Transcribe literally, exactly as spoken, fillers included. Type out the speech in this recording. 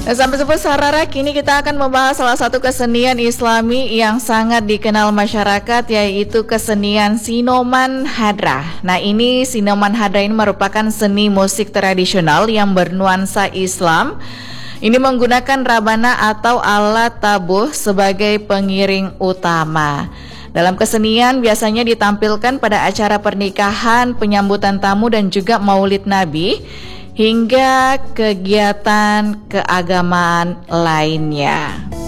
Nah, sampai Sobat Sarara, kini kita akan membahas salah satu kesenian Islami yang sangat dikenal masyarakat, yaitu kesenian Sinoman Hadrah. Nah, ini Sinoman Hadrah ini merupakan seni musik tradisional yang bernuansa Islam. Ini menggunakan rabana atau alat tabuh sebagai pengiring utama. Dalam kesenian biasanya ditampilkan pada acara pernikahan, penyambutan tamu dan juga Maulid Nabi, hingga kegiatan keagamaan lainnya.